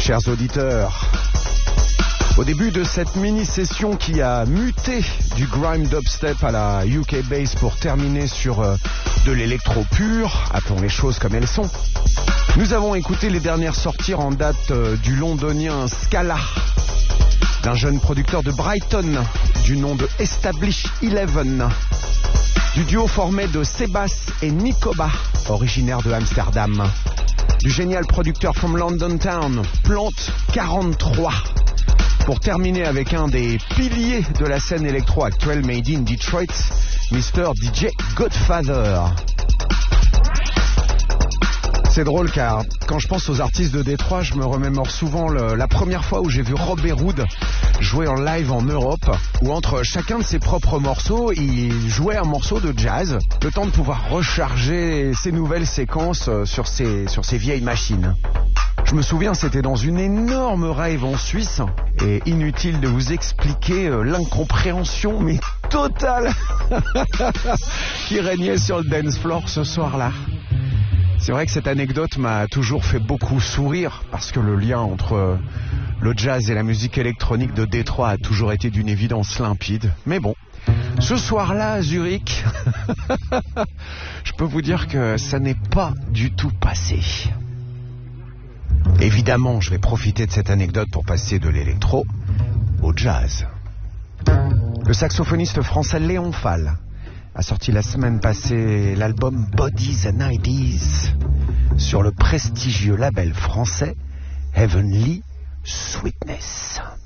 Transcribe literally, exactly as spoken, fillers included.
Chers auditeurs, au début de cette mini-session qui a muté du grime dubstep à la U K bass pour terminer sur euh, de l'électro pur, appelons les choses comme elles sont, nous avons écouté les dernières sorties en date euh, du londonien Scala, d'un jeune producteur de Brighton du nom de Establish Eleven, du duo formé de Sebas et Nikoba, originaire de Amsterdam, du génial producteur from London Town, Plante quarante-trois, pour terminer avec un des piliers de la scène électro actuelle made in Detroit, mister D J Godfather. C'est drôle car quand je pense aux artistes de Détroit, je me remémore souvent le, la première fois où j'ai vu Rob Herwood jouer en live en Europe, où entre chacun de ses propres morceaux, il jouait un morceau de jazz, le temps de pouvoir recharger ses nouvelles séquences sur ses, sur ses vieilles machines. Je me souviens, c'était dans une énorme rave en Suisse, et inutile de vous expliquer l'incompréhension, mais totale, qui régnait sur le dance floor ce soir-là. C'est vrai que cette anecdote m'a toujours fait beaucoup sourire, parce que le lien entre le jazz et la musique électronique de Détroit a toujours été d'une évidence limpide. Mais bon, ce soir-là à Zurich, je peux vous dire que ça n'est pas du tout passé. Évidemment, je vais profiter de cette anecdote pour passer de l'électro au jazz. Le saxophoniste français Léon Fall a sorti la semaine passée l'album Bodies and Ideas sur le prestigieux label français Heavenly Sweetness.